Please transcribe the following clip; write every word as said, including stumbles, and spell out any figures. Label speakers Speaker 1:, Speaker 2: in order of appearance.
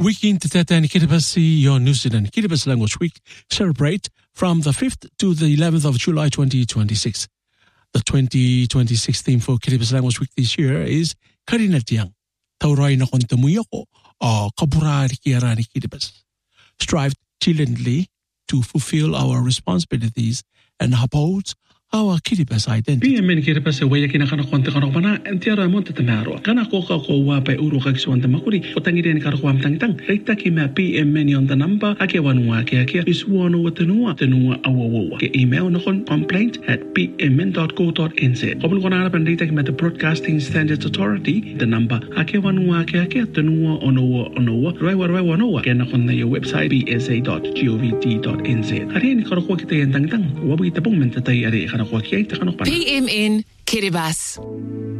Speaker 1: Weekend Tatan Kiribati, your New Zealand Kiribati Language Week celebrate from the fifth to the eleventh of July twenty twenty-six. The twenty twenty-six theme for Kiribati Language Week this year is Karinatiang, Taurai na kontamuyako o Kaburari Kiarani Kiribati. Strive diligently to fulfill our responsibilities and uphold our Kiribati identity.
Speaker 2: P M N Kiribati waya kina kana konte kana mana entiara monte tamaro. Kana ko ka ko wa pe uru ka kiswanta makuri. Otangire ni kana ko am tangtang. Reita ki ma P M N on the number ake wanua ke ake is wono watenua tenua awawa. Ke email no kon complaint at p m n dot co dot n z. Kopun kona ara reita ki ma the Broadcasting Standards Authority the number ake wanua ke ake tenua onoa onoa. Raiwa raiwa onoa. Ke na kon na your website b s a dot govt dot n z. Ari ni kana ko kita yang tangtang. Wabu kita pong mentatay ari kana
Speaker 3: P M N Kiribati.